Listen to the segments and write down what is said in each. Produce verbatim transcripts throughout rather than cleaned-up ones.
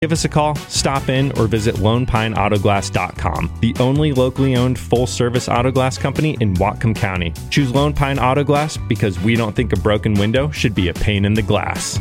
Give us a call, stop in, or visit lone pine auto glass dot com, the only locally owned full-service auto glass company in Whatcom County. Choose Lone Pine Auto Glass because we don't think a broken window should be a pain in the glass.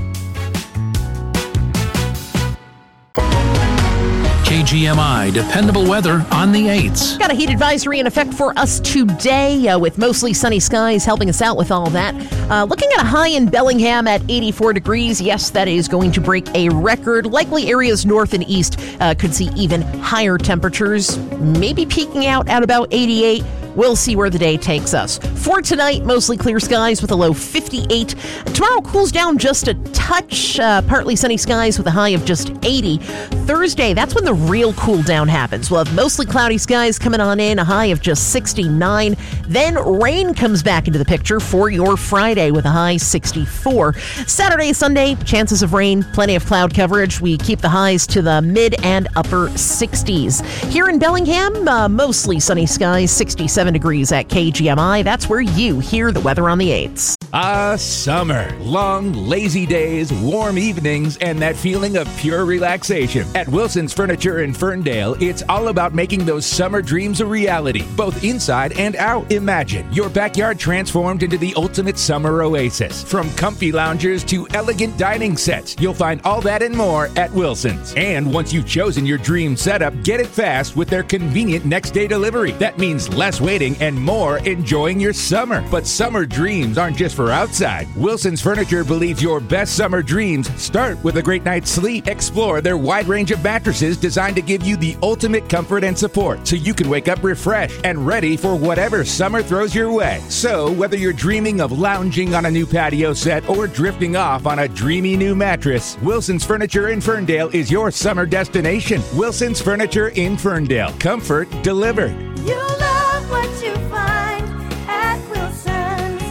K G M I dependable weather on the eights. Got a heat advisory in effect for us today uh, with mostly sunny skies helping us out with all that. Uh, looking at a high in Bellingham at eighty-four degrees. Yes, that is going to break a record. Likely areas north and east uh, could see even higher temperatures, maybe peaking out at about eighty-eight. We'll see where the day takes us. For tonight, mostly clear skies with a low fifty-eight. Tomorrow cools down just a touch, uh, partly sunny skies with a high of just eighty. Thursday, that's when the real cool down happens. We'll have mostly cloudy skies coming on in, a high of just sixty-nine. Then rain comes back into the picture for your Friday with a high sixty-four. Saturday, Sunday, chances of rain, plenty of cloud coverage. We keep the highs to the mid and upper sixties. Here in Bellingham, uh, mostly sunny skies, sixty-seven degrees at K G M I. That's where you hear the weather on the eights. Ah, summer. Long, lazy days, warm evenings, and that feeling of pure relaxation. At Wilson's Furniture in Ferndale, it's all about making those summer dreams a reality, both inside and out. Imagine your backyard transformed into the ultimate summer oasis. From comfy loungers to elegant dining sets, you'll find all that and more at Wilson's. And once you've chosen your dream setup, get it fast with their convenient next-day delivery. That means less waiting and more enjoying your summer. But summer dreams aren't just for outside. Wilson's Furniture believes your best summer dreams start with a great night's sleep. Explore their wide range of mattresses designed to give you the ultimate comfort and support, so you can wake up refreshed and ready for whatever summer throws your way. So whether you're dreaming of lounging on a new patio set or drifting off on a dreamy new mattress, Wilson's Furniture in Ferndale is your summer destination. Wilson's Furniture in Ferndale. Comfort delivered. You love what you find at Wilson's.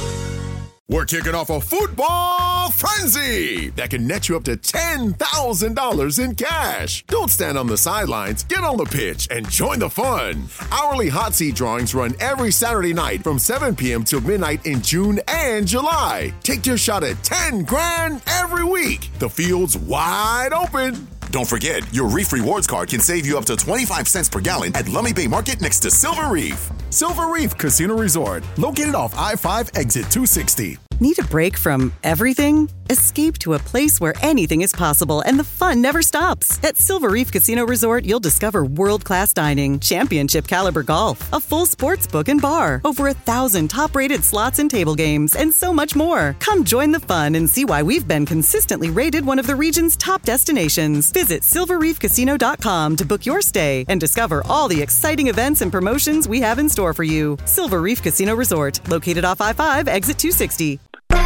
We're kicking off a football frenzy that can net you up to ten thousand dollars in cash. Don't stand on the sidelines. Get on the pitch and join the fun. Hourly hot seat drawings run every Saturday night from seven p.m. till midnight in June and July. Take your shot at ten grand every week. The field's wide open. Don't forget, your Reef Rewards card can save you up to twenty-five cents per gallon at Lummi Bay Market next to Silver Reef. Silver Reef Casino Resort, located off I five exit two sixty. Need a break from everything? Escape to a place where anything is possible and the fun never stops. At Silver Reef Casino Resort, you'll discover world-class dining, championship caliber golf, a full sports book and bar, over a thousand top-rated slots and table games, and so much more. Come join the fun and see why we've been consistently rated one of the region's top destinations. Visit silver reef casino dot com to book your stay and discover all the exciting events and promotions we have in store for you. Silver Reef Casino Resort, located off I five, exit two sixty.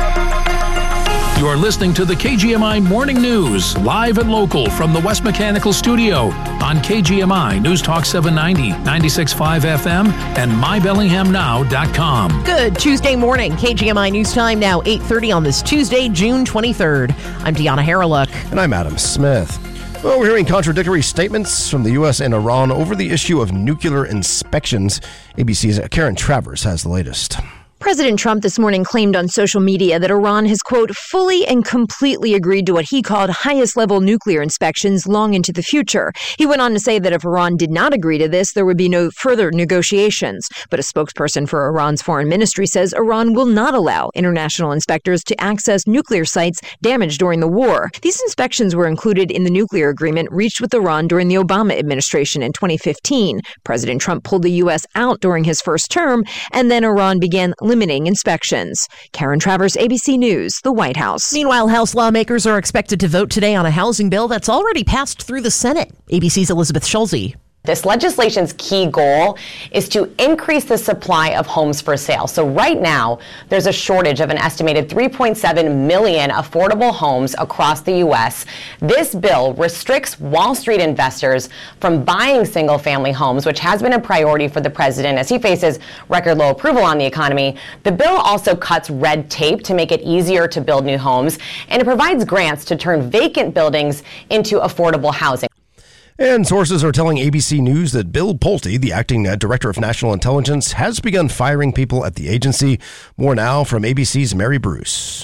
You're listening to the K G M I Morning News, live and local from the West Mechanical Studio on K G M I News Talk seven ninety, ninety-six point five F M, and my bellingham now dot com. Good Tuesday morning. K G M I News Time now eight thirty on this Tuesday, June twenty-third. I'm Deanna Harreluk. And I'm Adam Smith. Well, we're hearing contradictory statements from the U S and Iran over the issue of nuclear inspections. A B C's Karen Travers has the latest. President Trump this morning claimed on social media that Iran has, quote, fully and completely agreed to what he called highest-level nuclear inspections long into the future. He went on to say that if Iran did not agree to this, there would be no further negotiations. But a spokesperson for Iran's foreign ministry says Iran will not allow international inspectors to access nuclear sites damaged during the war. These inspections were included in the nuclear agreement reached with Iran during the Obama administration in twenty fifteen. President Trump pulled the U S out during his first term, and then Iran began limiting inspections. Karen Travers, A B C News, the White House. Meanwhile, House lawmakers are expected to vote today on a housing bill that's already passed through the Senate. A B C's Elizabeth Schulze. This legislation's key goal is to increase the supply of homes for sale. So right now, there's a shortage of an estimated three point seven million affordable homes across the U S. This bill restricts Wall Street investors from buying single-family homes, which has been a priority for the president as he faces record low approval on the economy. The bill also cuts red tape to make it easier to build new homes, and it provides grants to turn vacant buildings into affordable housing. And sources are telling A B C News that Bill Pulte, the acting director of national intelligence, has begun firing people at the agency. More now from A B C's Mary Bruce.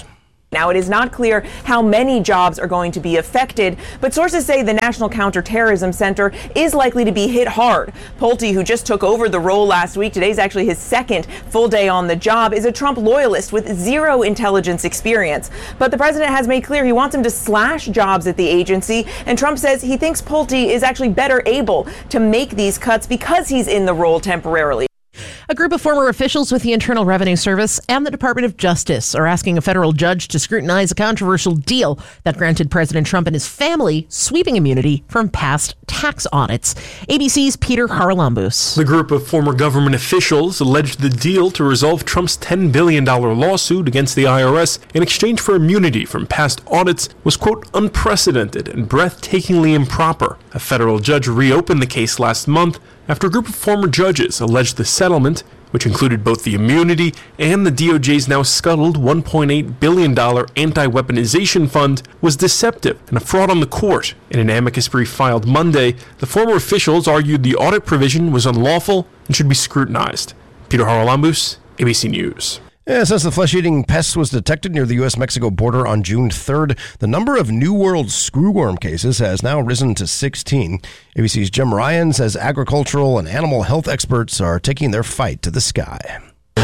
Now, it is not clear how many jobs are going to be affected, but sources say the National Counterterrorism Center is likely to be hit hard. Pulte, who just took over the role last week, today's actually his second full day on the job, is a Trump loyalist with zero intelligence experience. But the president has made clear he wants him to slash jobs at the agency, and Trump says he thinks Pulte is actually better able to make these cuts because he's in the role temporarily. A group of former officials with the Internal Revenue Service and the Department of Justice are asking a federal judge to scrutinize a controversial deal that granted President Trump and his family sweeping immunity from past tax audits. A B C's Peter Haralambous. The group of former government officials alleged the deal to resolve Trump's ten billion dollars lawsuit against the I R S in exchange for immunity from past audits was, quote, unprecedented and breathtakingly improper. A federal judge reopened the case last month after a group of former judges alleged the settlement, which included both the immunity and the D O J's now scuttled one point eight billion dollars anti-weaponization fund, was deceptive and a fraud on the court. In an amicus brief filed Monday, the former officials argued the audit provision was unlawful and should be scrutinized. Peter Haralambous, A B C News. Yeah, since the flesh-eating pest was detected near the U S Mexico border on June third, the number of New World screwworm cases has now risen to sixteen. A B C's Jim Ryan says agricultural and animal health experts are taking their fight to the sky.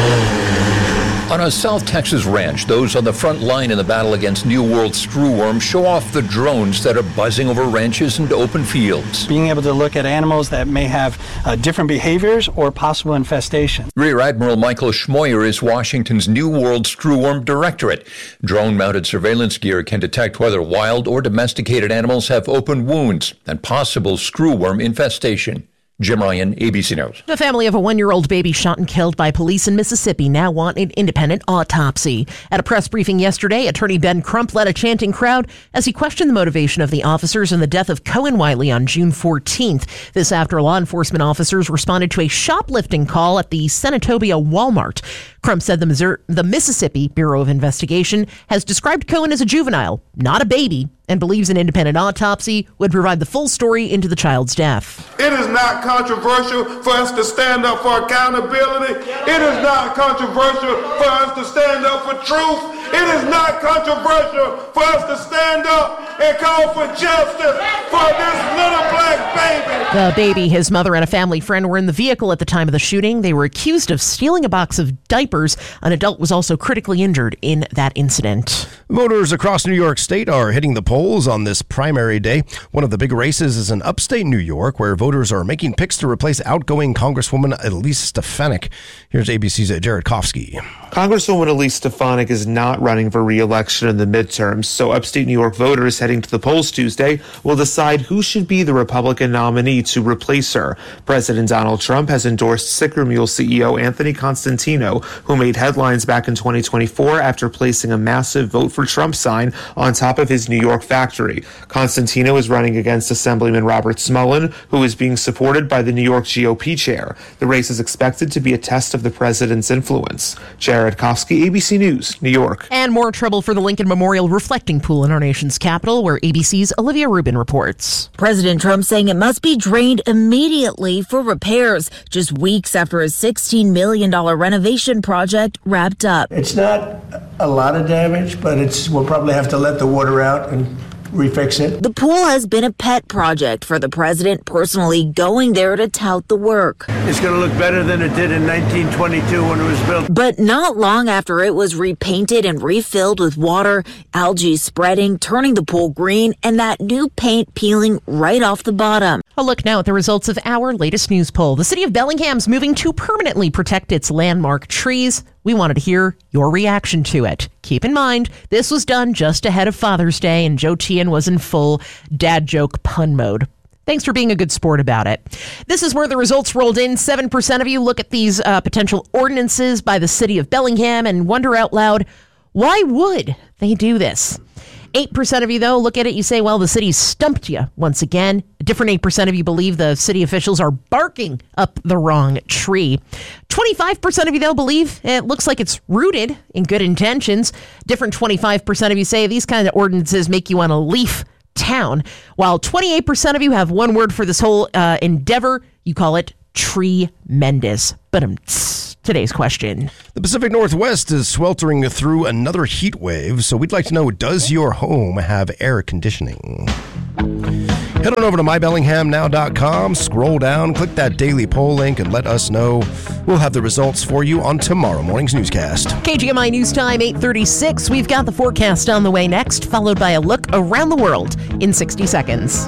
On a South Texas ranch, those on the front line in the battle against New World screwworm show off the drones that are buzzing over ranches and open fields. Being able to look at animals that may have uh, different behaviors or possible infestation. Rear Admiral Michael Schmoyer is Washington's New World Screwworm Directorate. Drone-mounted surveillance gear can detect whether wild or domesticated animals have open wounds and possible screwworm infestation. Jim Ryan, A B C News. The family of a one-year-old baby shot and killed by police in Mississippi now want an independent autopsy. At a press briefing yesterday, attorney Ben Crump led a chanting crowd as he questioned the motivation of the officers in the death of Cohen Wiley on June fourteenth. This after law enforcement officers responded to a shoplifting call at the Senatobia Walmart. Crump said the, Missouri, the Mississippi Bureau of Investigation has described Cohen as a juvenile, not a baby, and believes an independent autopsy would provide the full story into the child's death. It is not controversial for us to stand up for accountability. It is not controversial for us to stand up for truth. It is not controversial for us to stand up and call for justice for this little black baby. The baby, his mother, and a family friend were in the vehicle at the time of the shooting. They were accused of stealing a box of diapers. An adult was also critically injured in that incident. Voters across New York State are hitting the polls on this primary day. One of the big races is in upstate New York, where voters are making picks to replace outgoing Congresswoman Elise Stefanik. Here's A B C's Jared Kofsky. Congresswoman Elise Stefanik is not running for re-election in the midterms, so upstate New York voters heading to the polls Tuesday will decide who should be the Republican nominee to replace her. President Donald Trump has endorsed Sycamore Mule C E O Anthony Constantino, who made headlines back in twenty twenty-four after placing a massive Vote for Trump sign on top of his New York factory. Constantino is running against Assemblyman Robert Smullen, who is being supported by the New York G O P chair. The race is expected to be a test of the president's influence. Jared Kofsky, A B C News, New York. And more trouble for the Lincoln Memorial reflecting pool in our nation's capital, where A B C's Olivia Rubin reports. President Trump saying it must be drained immediately for repairs, just weeks after a sixteen million dollars renovation project wrapped up. It's not a lot of damage, but it's we'll probably have to let the water out and refix it. The pool has been a pet project for the president, personally going there to tout the work. It's going to look better than it did in nineteen twenty-two when it was built. But not long after it was repainted and refilled with water, algae spreading, turning the pool green, and that new paint peeling right off the bottom. A look now at the results of our latest news poll. The city of Bellingham's moving to permanently protect its landmark trees. We wanted to hear your reaction to it. Keep in mind, this was done just ahead of Father's Day, and Joe Tian was in full dad joke pun mode. Thanks for being a good sport about it. This is where the results rolled in. seven percent of you look at these uh, potential ordinances by the city of Bellingham and wonder out loud, why would they do this? eight percent of you, though, look at it, you say, well, the city stumped you once again. A different eight percent of you believe the city officials are barking up the wrong tree. twenty-five percent of you, though, believe it looks like it's rooted in good intentions. Different twenty-five percent of you say these kind of ordinances make you want to leave town, while twenty-eight percent of you have one word for this whole uh, endeavor. You call it tremendous. But um, today's question. The Pacific Northwest is sweltering through another heat wave, so we'd like to know, does your home have air conditioning? Head on over to my bellingham now dot com, scroll down, click that daily poll link, and let us know. We'll have the results for you on tomorrow morning's newscast. K G M I News Time, eight thirty-six. We've got the forecast on the way next, followed by a look around the world in sixty seconds.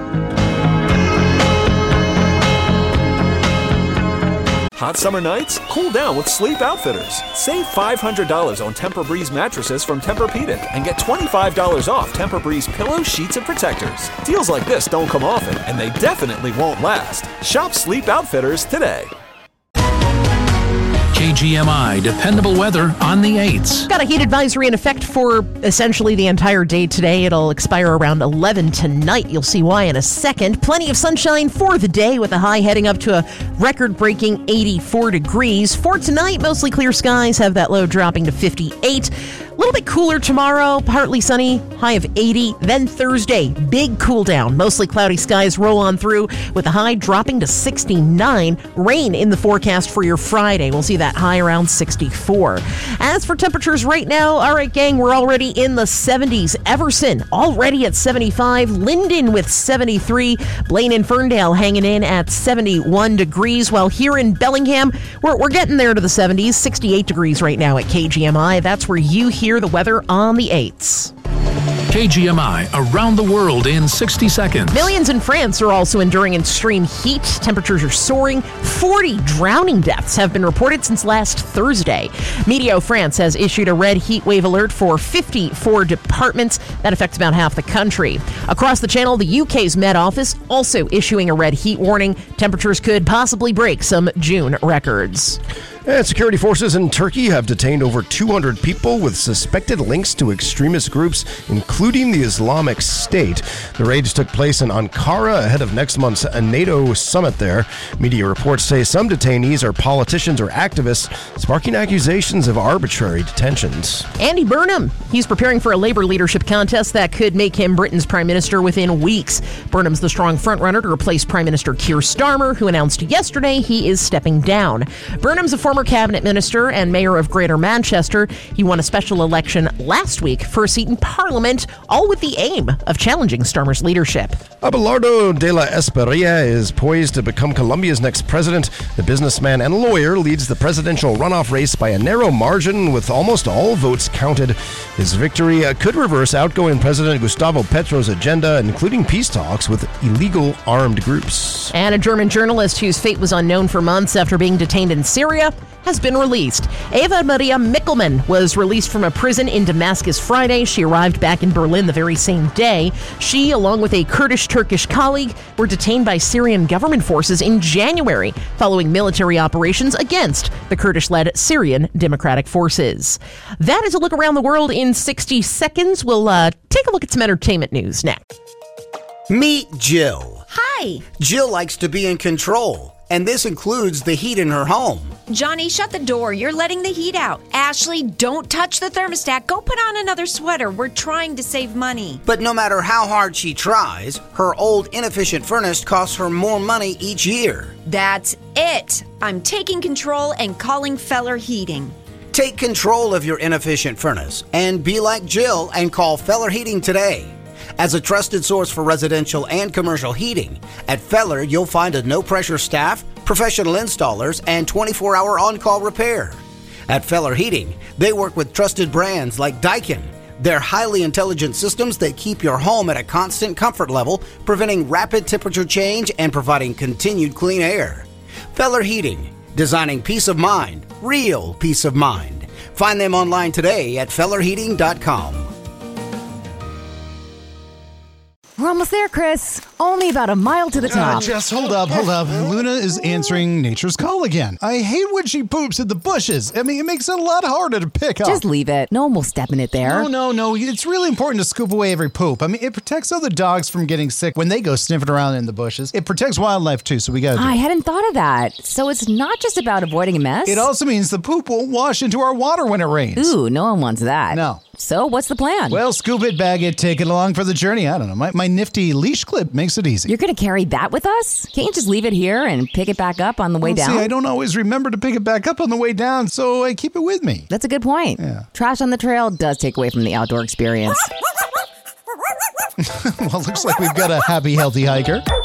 Hot summer nights? Cool down with Sleep Outfitters. Save five hundred dollars on Tempur-Breeze mattresses from Tempur-Pedic and get twenty-five dollars off Tempur-Breeze pillows, sheets, and protectors. Deals like this don't come often, and they definitely won't last. Shop Sleep Outfitters today. K G M I dependable weather on the eights. Got a heat advisory in effect for essentially the entire day today. It'll expire around eleven tonight. You'll see why in a second. Plenty of sunshine for the day with a high heading up to a record-breaking eighty-four degrees. For tonight, mostly clear skies, have that low dropping to fifty-eight. A little bit cooler tomorrow, partly sunny, high of eighty. Then Thursday, big cool down. Mostly cloudy skies roll on through with the high dropping to sixty-nine. Rain in the forecast for your Friday. We'll see that high around sixty-four. As for temperatures right now, all right, gang, we're already in the seventies. Everson already at seventy-five. Linden with seventy-three. Blaine and Ferndale hanging in at seventy-one degrees. While here in Bellingham, we're, we're getting there to the seventies. sixty-eight degrees right now at K G M I. That's where you hear the weather on the eights. K G M I around the world in sixty seconds. Millions in France are also enduring extreme heat. Temperatures are soaring. forty drowning deaths have been reported since last Thursday. Meteo France has issued a red heat wave alert for fifty-four departments. That affects about half the country. Across the channel, the U K's Met Office also issuing a red heat warning. Temperatures could possibly break some June records. And security forces in Turkey have detained over two hundred people with suspected links to extremist groups, including the Islamic State. The raids took place in Ankara ahead of next month's NATO summit there. Media reports say some detainees are politicians or activists, sparking accusations of arbitrary detentions. Andy Burnham, he's preparing for a Labour leadership contest that could make him Britain's prime minister within weeks. Burnham's the strong frontrunner to replace Prime Minister Keir Starmer, who announced yesterday he is stepping down. Burnham's a former cabinet minister and mayor of Greater Manchester. He won a special election last week for a seat in Parliament, all with the aim of challenging Starmer's leadership. Abelardo de la Espriella is poised to become Colombia's next president. The businessman and lawyer leads the presidential runoff race by a narrow margin with almost all votes counted. His victory uh, could reverse outgoing President Gustavo Petro's agenda, including peace talks with illegal armed groups. And a German journalist whose fate was unknown for months after being detained in Syria has been released. Eva Maria Mickelman was released from a prison in Damascus Friday. She arrived back in Berlin the very same day. She, along with a Kurdish-Turkish colleague, were detained by Syrian government forces in January following military operations against the Kurdish-led Syrian Democratic Forces. That is a look around the world in sixty seconds. We'll uh, take a look at some entertainment news next. Meet Jill. Hi. Jill likes to be in control, and this includes the heat in her home. Johnny, shut the door. You're letting the heat out. Ashley, don't touch the thermostat. Go put on another sweater. We're trying to save money. But no matter how hard she tries, her old inefficient furnace costs her more money each year. That's it. I'm taking control and calling Feller Heating. Take control of your inefficient furnace and be like Jill and call Feller Heating today. As a trusted source for residential and commercial heating, at Feller you'll find a no-pressure staff, professional installers, and twenty-four hour on-call repair. At Feller Heating, they work with trusted brands like Daikin. They're highly intelligent systems that keep your home at a constant comfort level, preventing rapid temperature change and providing continued clean air. Feller Heating, designing peace of mind, real peace of mind. Find them online today at feller heating dot com. We're almost there, Chris. Only about a mile to the top. Uh, Jess, hold up, hold up. Luna is answering nature's call again. I hate when she poops in the bushes. I mean, it makes it a lot harder to pick up. Just leave it. No one will step in it there. No, no, no. It's really important to scoop away every poop. I mean, it protects other dogs from getting sick when they go sniffing around in the bushes. It protects wildlife, too, so we gotta do I it. hadn't thought of that. So it's not just about avoiding a mess? It also means the poop won't wash into our water when it rains. Ooh, no one wants that. No. So what's the plan? Well, scoop it, bag it, take it along for the journey. I don't know. My, my nifty leash clip makes it easy. You're going to carry that with us? Can't you just leave it here and pick it back up on the way well, down? See, I don't always remember to pick it back up on the way down, so I keep it with me. That's a good point. Yeah. Trash on the trail does take away from the outdoor experience. Well, looks like we've got a happy, healthy hiker.